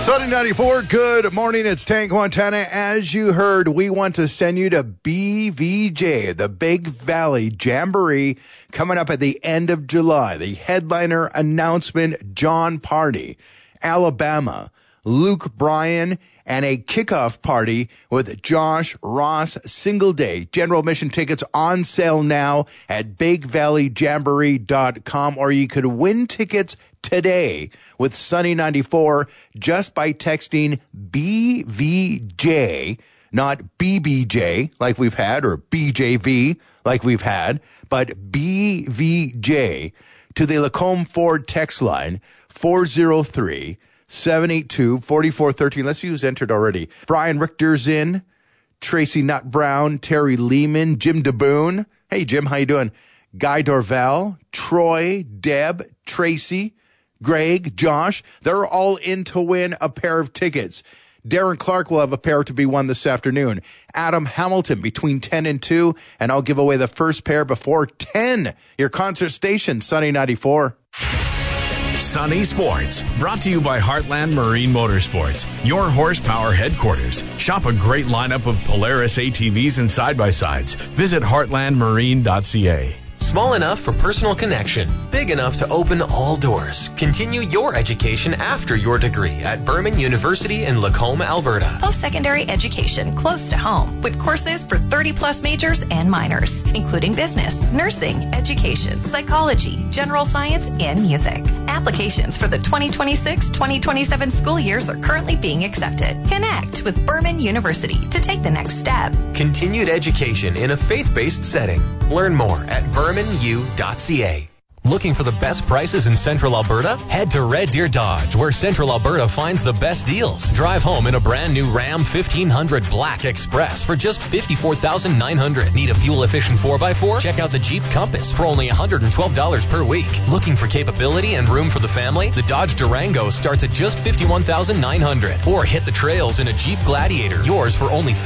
Sunny 94, good morning. It's Tank Montana. As you heard, we want to send you to BVJ, the Big Valley Jamboree, coming up at the end of July. The headliner announcement, John Party, Alabama, Luke Bryan, and a kickoff party with Josh Ross single day. General admission tickets on sale now at BigValleyJamboree.com, or you could win tickets today with Sunny 94 just by texting BVJ, not BBJ like we've had, or BJV like we've had, but BVJ to the Lacombe Ford text line 403-782-4413. Let's see who's entered already. Brian Richter's in, Tracy Nutt Brown, Terry Lehman, Jim DeBoon. Hey, Jim, how you doing? Guy Dorval, Troy, Deb, Tracy, Greg, Josh. They're all in to win a pair of tickets. Darren Clark will have a pair to be won this afternoon. Adam Hamilton between 10 and 2, and I'll give away the first pair before 10. Your concert station, Sunny 94. Sunny Sports, brought to you by Heartland Marine Motorsports, your horsepower headquarters. Shop a great lineup of Polaris ATVs and side-by-sides. Visit heartlandmarine.ca. Small enough for personal connection, big enough to open all doors. Continue your education after your degree at Berman University in Lacombe, Alberta. Post-secondary education close to home with courses for 30-plus majors and minors, including business, nursing, education, psychology, general science, and music. Applications for the 2026-2027 school years are currently being accepted. Connect with Berman University to take the next step. Continued education in a faith-based setting. Learn more at bermanu.ca. Looking for the best prices in Central Alberta? Head to Red Deer Dodge, where Central Alberta finds the best deals. Drive home in a brand new Ram 1500 Black Express for just $54,900. Need a fuel-efficient 4x4? Check out the Jeep Compass for only $112 per week. Looking for capability and room for the family? The Dodge Durango starts at just $51,900. Or hit the trails in a Jeep Gladiator, yours for only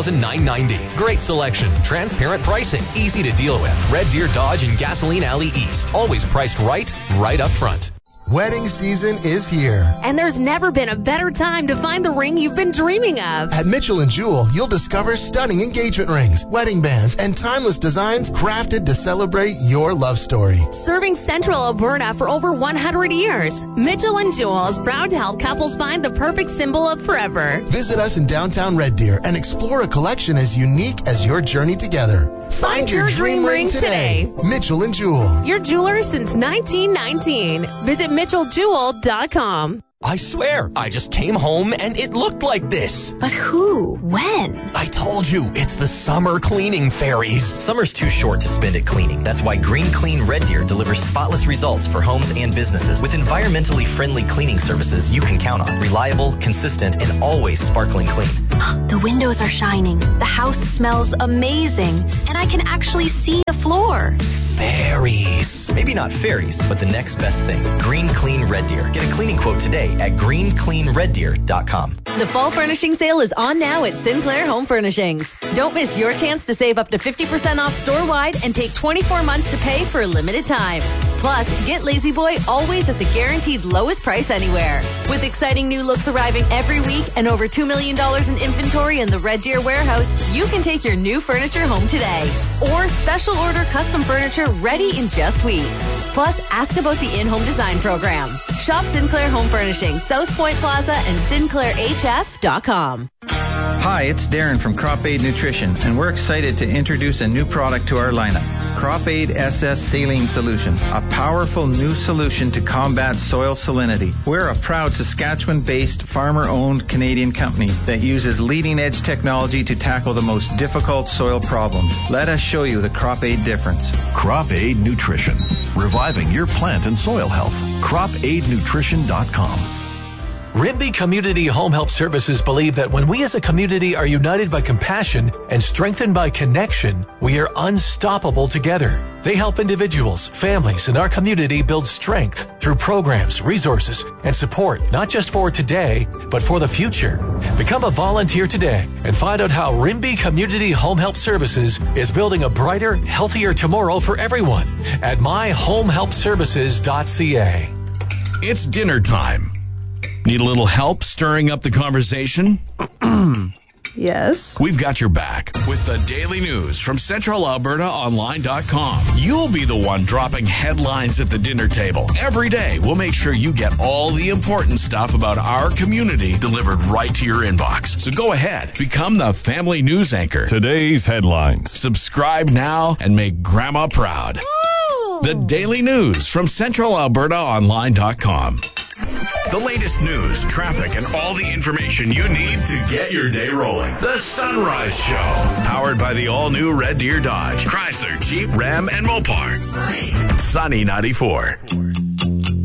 $50,990. Great selection, transparent pricing, easy to deal with. Red Deer Dodge in Gasoline Alley East. Always priced right up front. Wedding season is here. And there's never been a better time to find the ring you've been dreaming of. At Mitchell & Jewell, you'll discover stunning engagement rings, wedding bands, and timeless designs crafted to celebrate your love story. Serving Central Alberta for over 100 years, Mitchell & Jewell is proud to help couples find the perfect symbol of forever. Visit us in downtown Red Deer and explore a collection as unique as your journey together. Find your dream ring today. Mitchell & Jewell. Your jeweler since 1919. Visit MitchellJewell.com. I swear, I just came home and it looked like this. But who? When? I told you, it's the summer cleaning fairies. Summer's too short to spend it cleaning. That's why Green Clean Red Deer delivers spotless results for homes and businesses with environmentally friendly cleaning services you can count on. Reliable, consistent, and always sparkling clean. The windows are shining. The house smells amazing. And I can actually see the floor. Fairies. Maybe not fairies, but the next best thing. Green Clean Red Deer. Get a cleaning quote today at greencleanreddeer.com. The fall furnishing sale is on now at Sinclair Home Furnishings. Don't miss your chance to save up to 50% off store-wide and take 24 months to pay for a limited time. Plus, get Lazy Boy always at the guaranteed lowest price anywhere. With exciting new looks arriving every week and over $2 million in inventory in the Red Deer warehouse, you can take your new furniture home today. Or special order custom furniture ready in just weeks. Plus, ask about the in-home design program. Shop Sinclair Home Furnishings, South Point Plaza, and SinclairHF.com. Hi, it's Darren from Crop Aid Nutrition, and we're excited to introduce a new product to our lineup. Crop Aid SS Saline Solution, a powerful new solution to combat soil salinity. We're a proud Saskatchewan-based, farmer-owned Canadian company that uses leading-edge technology to tackle the most difficult soil problems. Let us show you the Crop Aid difference. Crop Aid Nutrition, reviving your plant and soil health. CropAidNutrition.com. Rimbey Community Home Help Services believe that when we as a community are united by compassion and strengthened by connection, we are unstoppable together. They help individuals, families, and our community build strength through programs, resources, and support, not just for today, but for the future. Become a volunteer today and find out how Rimbey Community Home Help Services is building a brighter, healthier tomorrow for everyone at myhomehelpservices.ca. It's dinner time. Need a little help stirring up the conversation? Yes. We've got your back with the daily news from CentralAlbertaOnline.com. You'll be the one dropping headlines at the dinner table. Every day, we'll make sure you get all the important stuff about our community delivered right to your inbox. So go ahead, become the family news anchor. Today's headlines. Subscribe now and make Grandma proud. The daily news from CentralAlbertaOnline.com. The latest news, traffic, and all the information you need to get your day rolling. The Sunrise Show. Powered by the all-new Red Deer Dodge, Chrysler, Jeep, Ram, and Mopar. Sunny 94.